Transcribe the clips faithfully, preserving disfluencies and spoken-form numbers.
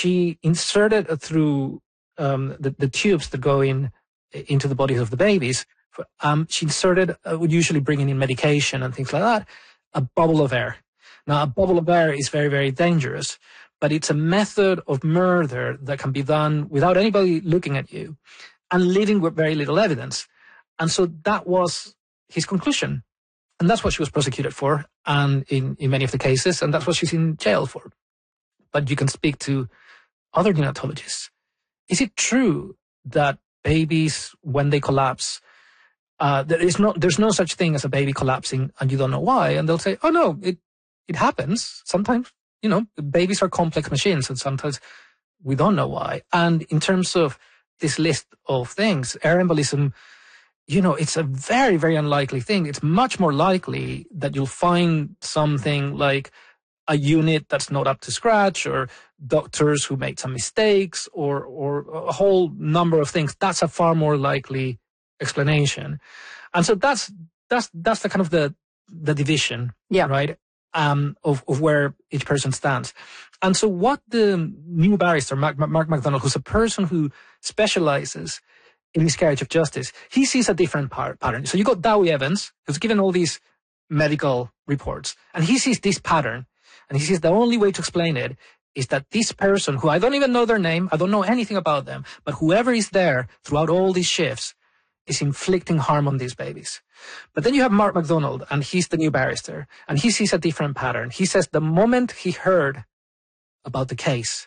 she inserted through um, the, the tubes that go in into the bodies of the babies, um, she inserted, uh, would usually bringing in medication and things like that, a bubble of air. Now, a bubble of air is very, very dangerous, but it's a method of murder that can be done without anybody looking at you and leaving with very little evidence. And so that was his conclusion. And that's what she was prosecuted for, and in, in many of the cases, and that's what she's in jail for. But you can speak to other neonatologists. Is it true that babies, when they collapse, uh, there is no, there's no such thing as a baby collapsing and you don't know why? And they'll say, oh no, it, it happens. Sometimes, you know, babies are complex machines and sometimes we don't know why. And in terms of this list of things, air embolism, you know, it's a very, very unlikely thing. It's much more likely that you'll find something like a unit that's not up to scratch, or doctors who made some mistakes, or or a whole number of things. That's a far more likely explanation. And so that's that's that's the kind of the the division, yeah. right? Um, of of where each person stands. And so what the new barrister, Mark, Mark McDonald, who's a person who specializes in miscarriage of justice, he sees a different par- pattern. So you got Dowie Evans, who's given all these medical reports, and he sees this pattern. And he says the only way to explain it is that this person, who I don't even know their name, I don't know anything about them, but whoever is there throughout all these shifts is inflicting harm on these babies. But then you have Mark McDonald, and he's the new barrister, and he sees a different pattern. He says the moment he heard about the case,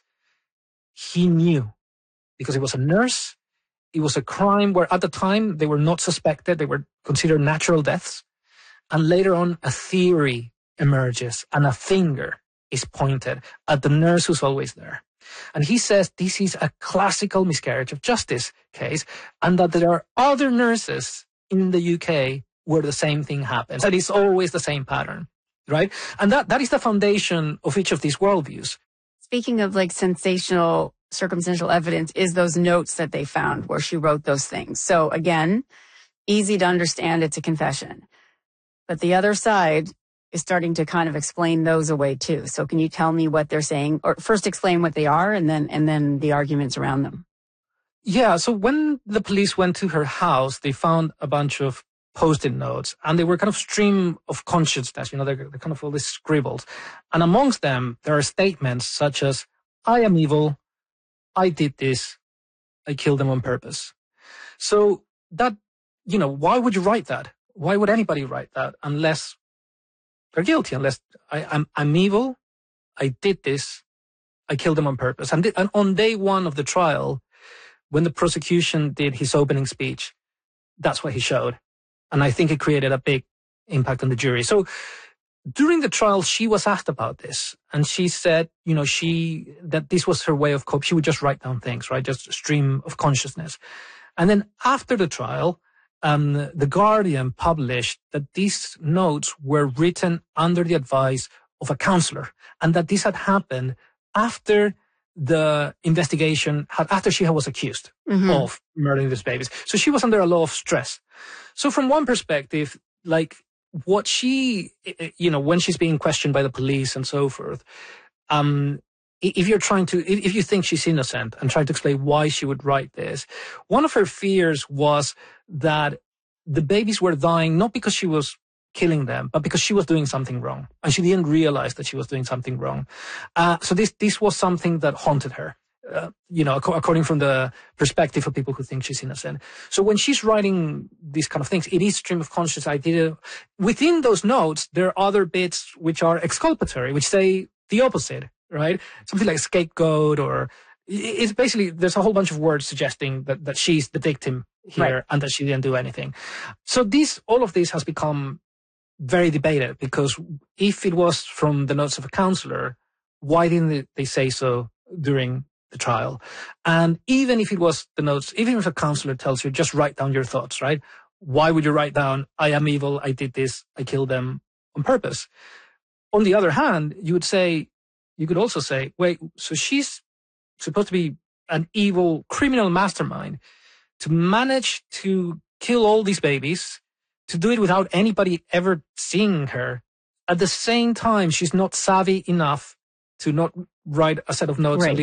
he knew, because it was a nurse, it was a crime where at the time they were not suspected, they were considered natural deaths, and later on a theory emerges and a finger is pointed at the nurse who's always there. And he says this is a classical miscarriage of justice case, and that there are other nurses in the U K where the same thing happens. That is always the same pattern, right? And that, that is the foundation of each of these worldviews. Speaking of like sensational circumstantial evidence, is those notes that they found where she wrote those things. So again, easy to understand, it's a confession. But the other side is starting to kind of explain those away too. So can you tell me what they're saying, or first explain what they are and then and then the arguments around them? Yeah, so when the police went to her house, they found a bunch of post-it notes, and they were kind of stream of consciousness, you know, they're, they're kind of all these scribbles. And amongst them, there are statements such as, I am evil, I did this, I killed them on purpose. So that, you know, why would you write that? Why would anybody write that unless they're guilty, unless I, I'm, I'm evil, I did this, I killed them on purpose. And, th- and on day one of the trial, when the prosecution did his opening speech, that's what he showed. And I think it created a big impact on the jury. So during the trial, she was asked about this, and she said, you know, she, that this was her way of cope. She would just write down things, right? Just stream of consciousness. And then after the trial, Um, the Guardian published that these notes were written under the advice of a counselor, and that this had happened after the investigation, had, after she was accused mm-hmm. of murdering these babies. So she was under a lot of stress. So from one perspective, like what she, you know, when she's being questioned by the police and so forth, um, if you're trying to, if you think she's innocent and try to explain why she would write this, one of her fears was that the babies were dying not because she was killing them, but because she was doing something wrong, and she didn't realize that she was doing something wrong. Uh, so this this was something that haunted her, uh, you know, ac- according from the perspective of people who think she's innocent. So when she's writing these kind of things, it is stream of conscious idea. Within those notes, there are other bits which are exculpatory, which say the opposite. Right? Something like scapegoat, or it's basically, there's a whole bunch of words suggesting that, that she's the victim here, right, and that she didn't do anything. So this, all of this has become very debated, because if it was from the notes of a counselor, why didn't they say so during the trial? And even if it was the notes, even if a counselor tells you, just write down your thoughts, right? Why would you write down, I am evil, I did this, I killed them on purpose? On the other hand, you would say, you could also say, wait, so she's supposed to be an evil criminal mastermind to manage to kill all these babies, to do it without anybody ever seeing her. At the same time, she's not savvy enough to not write a set of notes. Right.